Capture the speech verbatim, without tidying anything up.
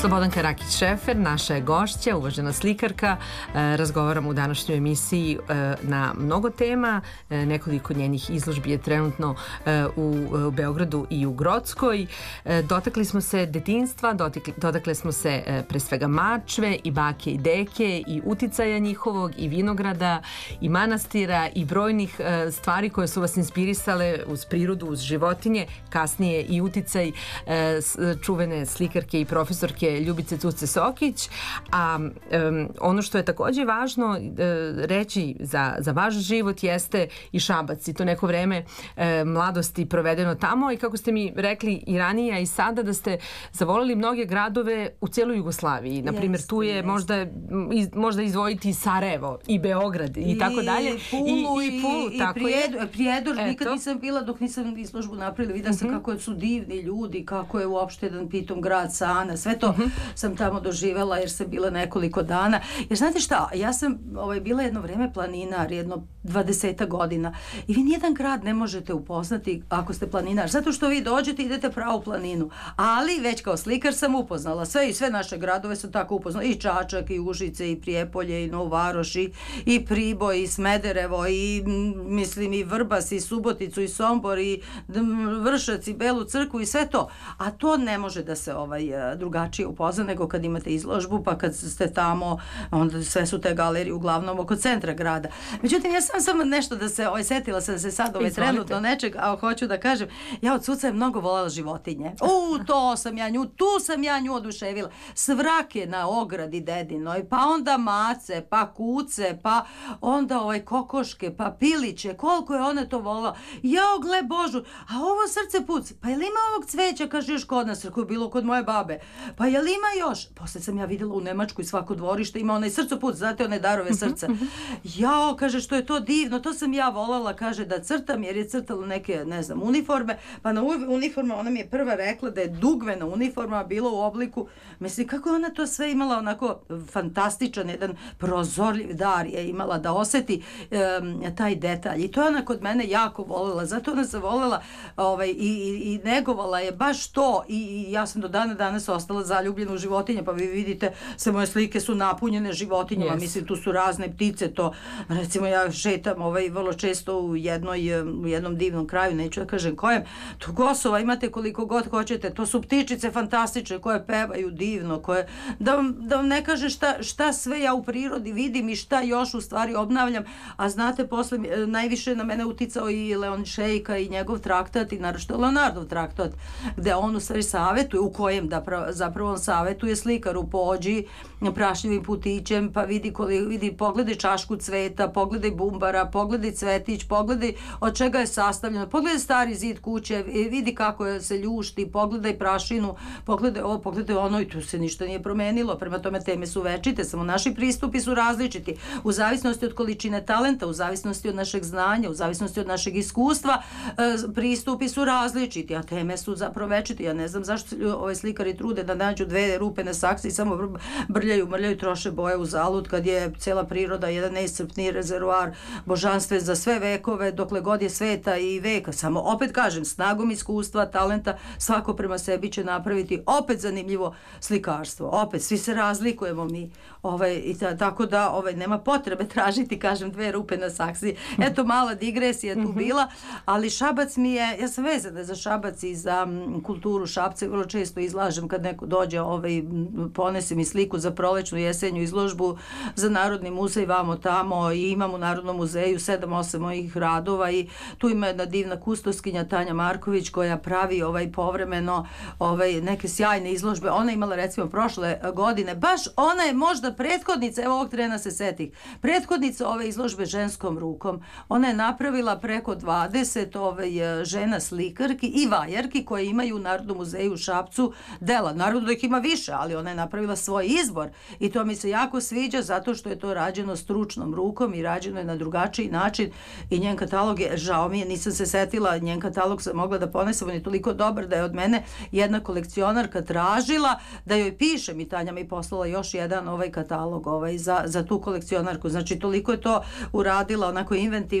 Slobodanka Rakić-Šefer, naša je gošća, uvažena slikarka. Razgovaramo u današnjoj emisiji na mnogo tema. Nekoliko njenih izložbi je trenutno u Beogradu i u Grockoj. Dotakli smo se detinjstva, dotakli smo se pre svega Mačve i bake i deke i uticaja njihovog i vinograda i manastira i brojnih stvari koje su vas inspirisale uz prirodu, uz životinje, kasnije i uticaj čuvene slikarke i profesorke Ljubice Cuce Sokić. A um, ono što je takođe važno uh, reći za, za vaš život jeste i Šabac i to neko vreme uh, mladosti provedeno tamo i kako ste mi rekli i ranije a i sada da ste zavolili mnoge gradove u cijeloj Jugoslaviji. Naprimjer, tu je možda, iz, možda izdvojiti i Sarajevo i Beograd i, i tako dalje. Pulu, I, i Pulu, i, tako Prijedor, je. Prijedor nikad nisam bila dok nisam izložbu napravila. Videla sam uh-huh. kako su divni ljudi, kako je uopšte jedan pitom grad Sana, sve to uh-huh. sam tamo doživjela jer sam bila nekoliko dana. Jer znate šta, ja sam ovaj, bila jedno vreme planinar, jedno dvadeseta godina i vi nijedan grad ne možete upoznati ako ste planinar, zato što vi dođete i idete pravo u planinu. Ali već kao slikar sam upoznala sve i sve naše gradove su tako upoznali. I Čačak, i Užice, i Prijepolje, i Novu Varoš, i, i Priboj, i Smederevo, i mislim i Vrbas, i Suboticu, i Sombor, i Vršac, i Belu Crkvu i sve to. A to ne može da se ovaj, drugačije upozna nego kad imate izložbu, pa kad ste tamo, onda sve su te galerije uglavnom oko centra grada. Međutim, ja sam samo nešto da se, ovaj, setila sam se sad ovaj, trenutno nečeg, a hoću da kažem, ja od Cuca je mnogo voljela životinje. U, to sam ja nju, tu sam ja nju oduševila. Svrake na ogradi dedinoj, pa onda mace, pa kuce, pa onda ovaj kokoške, pa piliće, koliko je ona to voljela. Jao, gle Božu, a ovo srce puc, pa je li ima ovog cveća, kaže još kod nas, koje je bilo kod moje babe, pa je li ima još? Posle sam ja videla u Nemačkoj svako dvorište ima onaj srcoput, znate one darove srca. Jao, kaže, što je to divno, to sam ja voljela, kaže, da crtam, jer je crtala neke, ne znam, uniforme, pa na uniforma ona mi je prva rekla da je dugmena uniforma bila u obliku, mislim, kako je ona to sve imala onako fantastičan, jedan prozorljiv dar je imala da oseti um, taj detalj i to je ona kod mene jako voljela, zato ona se voljela ovaj, i, i, i negovala je baš to i, i ja sam do dana danas ostala zaljubljena u životinje, pa vi vidite, sve moje slike su napunjene životinjama, yes. Mislim, tu su razne ptice, to, recimo ja šetam ovaj, vrlo često u, jednoj, u jednom divnom kraju, neću da kažem kojem, tu gosova imate koliko god hoćete, to su ptičice fantastične koje pevaju divno, koje, da vam, da vam ne kaže šta, šta sve ja u prirodi vidim i šta još u stvari obnavljam, a znate, posle najviše na mene uticao i Leon Šejka i njegov traktat i naročito Leonardov traktat, gde on u stvari savetuje, u kojem da pra, zapravo on savetuje slikaru, pođi prašljivim putićem, pa vidi, koli, vidi pogledaj čašku cveta, pogledaj bumbara, pogledaj cvetić, pogledaj od čega je sastavljeno, pogledaj stari zid kuće, vidi kako je se ljušti, pogledaj prašinu, pogledaj ovo, pogledaj ono i tu se ništa nije promenilo, prema tome teme su večite, samo naši pristupi su različiti, u zavisnosti od količine talenta, u zavisnosti od našeg znanja, u zavisnosti od našeg iskustva, pristupi su različiti, a teme su zapravo večite. Ja ne znam zašto ove slikari trude da nađu dve rupe na saksi i samo brljaju, mrljaju, troše boje u zalud kad je cela priroda jedan neiscrpni rezervoar božanstven za sve vekove, dokle god je sveta i veka. Samo opet kažem, snagom iskustva, talenta, svako prema sebi će napraviti opet zanimljivo slikarstvo. Opet, svi se razlikujemo mi. Ovaj, i ta, tako da ovaj, nema potrebe tražiti, kažem, dve rupe na saksi. Eto, mala digresija tu bila, ali Šabac mi je, ja sam vezana za Šabac i za m, kulturu Šapca, vrlo često izlažem kad neko dođe, ovaj, ponese mi sliku za prolećnu jesenju izložbu za Narodni muzej vamo tamo i imam u Narodnom muzeju sedam osam mojih radova i tu ima jedna divna kustoskinja Tanja Marković koja pravi ovaj povremeno ovaj, neke sjajne izložbe. Ona je imala recimo prošle godine, baš ona je možda prethodnica, evo ovog trena se setih, prethodnica ove izložbe ženskom rukom. Ona je napravila preko dvadeset ovaj, žena slikarki i vajarki koje imaju u Narodnom muzeju u Šapcu dela. Naravno da ih ima više, ali ona je napravila svoj izbor i to mi se jako sviđa zato što je to rađeno stručnom rukom i rađeno je na drugačiji način i njen katalog je, žao mi je, nisam se setila, njen katalog sam mogla da ponesem, on je toliko dobar da je od mene jedna kolekcionarka tražila da joj pišem i Tanja mi poslala još jedan ovaj katalog ovaj, za, za tu kolekcionarku. Znači toliko je to uradila onako inventivno